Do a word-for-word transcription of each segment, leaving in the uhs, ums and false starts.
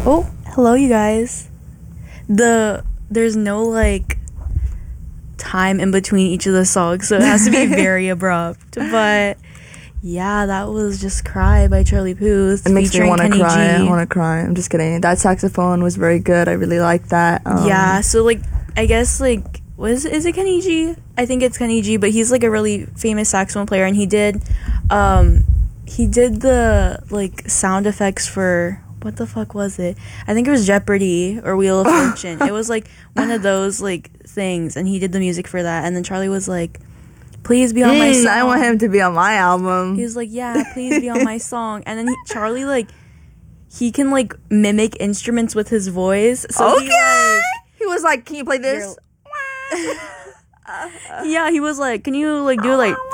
Oh, hello, you guys. The there's no like time in between each of the songs, so it has to be very abrupt. But yeah, that was just "Cry" by Charlie Puth. It makes me want to Kenny cry. G. I want to cry. I'm just kidding. That saxophone was very good. I really liked that. Um, Yeah, so like I guess like was is it Kenny G? I think it's Kenny G, but he's like a really famous saxophone player, and he did um he did the like sound effects for, what the fuck was it? I think it was Jeopardy or Wheel of Fortune. It was like one of those like things, and he did the music for that. And then Charlie was like, "Please be on my Mm, song." I want him to be on my album. He was like, "Yeah, please be on my song." And then he, Charlie like he can like mimic instruments with his voice. So okay. he like He was like, "Can you play this?" yeah, he was like, "Can you like do like?"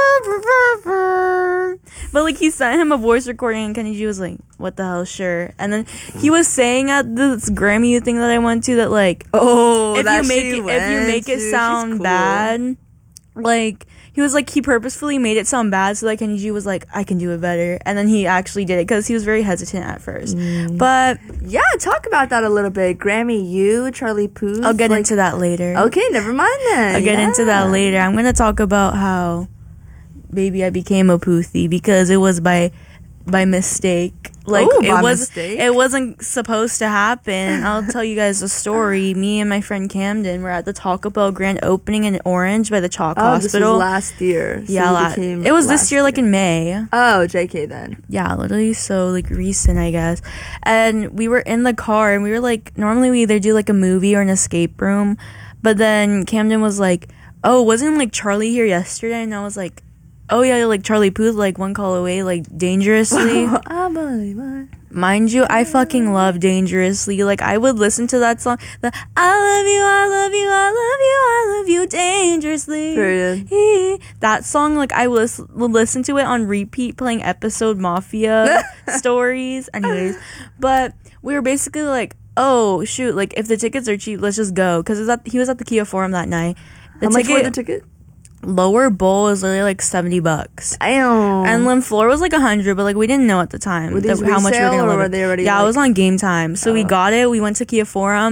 But like he sent him a voice recording, and Kenny G was like, "What the hell, sure." And then he was saying at this Grammy thing that I went to that like, Oh, if that you make she it, if went you make it to. She's sound cool. bad, like he was like he purposefully made it sound bad so that Kenny G was like, "I can do it better," and then he actually did it because he was very hesitant at first. Mm. But Yeah, talk about that a little bit. Grammy, you, Charlie Puth. I'll get like, into that later. Okay, never mind then. I'll get yeah. into that later. I'm gonna talk about how maybe I became a Puthie because it was by by mistake. Like Oh, it by was mistake? it wasn't supposed to happen. I'll tell you guys a story. Me and my friend Camden were at the Taco Bell grand opening in Orange by the Chalk Oh, this was Hospital. last year. So yeah, you la- became it was last this year, like in May. Oh, J K then. Yeah, literally so like recent, I guess. And we were in the car and we were like, normally we either do like a movie or an escape room, but then Camden was like, "Oh, wasn't like Charlie here yesterday?" And I was like, "Oh yeah, like Charlie Puth, like One Call Away, like Dangerously." I believe I- Mind you, I fucking love Dangerously. Like I would listen to that song, the "I love you, I love you, I love you, I love you dangerously." Period. That song, like I was would listen to it on repeat, playing Episode Mafia stories. Anyways, but we were basically like, "Oh shoot, like if the tickets are cheap, let's just go." Because he was at the Kia Forum that night. The How much ticket, for the ticket? lower bowl is literally like seventy bucks. Damn. And then floor was like a hundred, but like we didn't know at the time Were that, these how much we were resale gonna or love were it. they already, Yeah, like- it was on Game Time, so we got it. We went to Kia Forum.